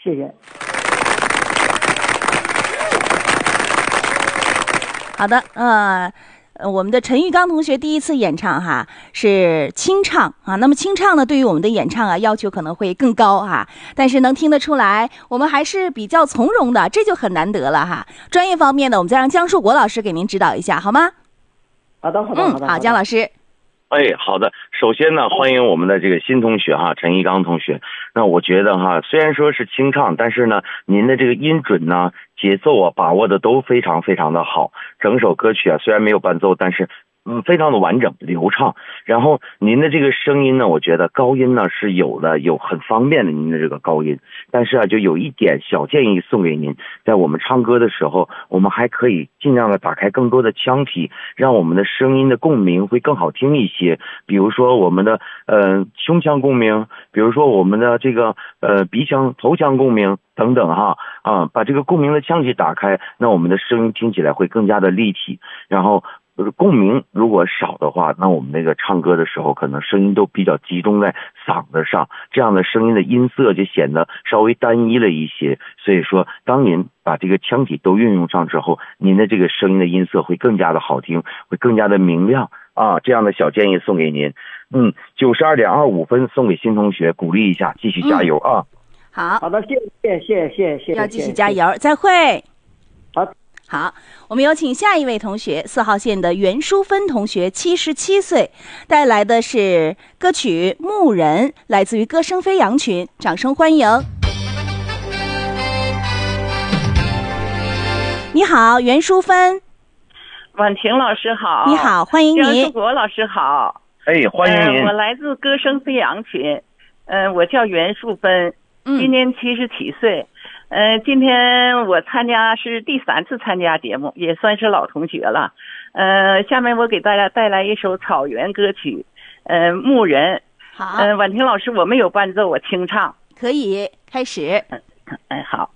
谢谢。 好的，我们的陈玉刚同学第一次演唱哈是清唱啊，那么清唱呢对于我们的演唱啊要求可能会更高哈，但是能听得出来我们还是比较从容的，这就很难得了哈。专业方面呢，我们再让姜树国老师给您指导一下好吗？ 好的， 好，姜老师。 好的。首先呢，欢迎我们的这个新同学哈，陈一刚同学。那我觉得哈，虽然说是清唱，但是呢，您的这个音准呢、节奏啊，把握的都非常非常的好。整首歌曲啊，虽然没有伴奏，但是非常的完整流畅。然后您的这个声音呢，我觉得高音呢是有很方便的，您的这个高音。但是啊，就有一点小建议送给您，在我们唱歌的时候，我们还可以尽量的打开更多的腔体，让我们的声音的共鸣会更好听一些。比如说我们的胸腔共鸣，比如说我们的这个鼻腔、头腔共鸣等等哈把这个共鸣的腔体打开，那我们的声音听起来会更加的立体。然后共鸣如果少的话，那我们那个唱歌的时候可能声音都比较集中在嗓子上，这样的声音的音色就显得稍微单一了一些。所以说当您把这个腔体都运用上之后，您的这个声音的音色会更加的好听，会更加的明亮这样的小建议送给您。92.25分送给新同学，鼓励一下，继续加油啊。 好的，谢谢， 要继续加油，再会。 好， 我们有请下一位同学，4号线的袁淑芬同学，77岁，带来的是歌曲《牧人》，来自于歌声飞扬群，掌声欢迎。你好，袁淑芬。 婉晴老师好。 你好，欢迎你。 张树国老师好。 欢迎您。 我来自歌声飞扬群，我叫袁淑芬，今年77岁。今天我是第3次参加节目，也算是老同学了。下面我给大家带来一首草原歌曲，牧人。 好。 婉婷老师，我没有伴奏，我清唱。 可以，开始。 好。